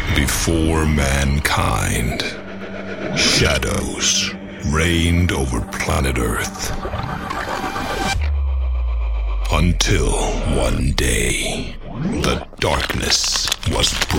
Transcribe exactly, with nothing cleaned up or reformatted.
Before mankind, shadows reigned over planet Earth. Until one day, the darkness was brought.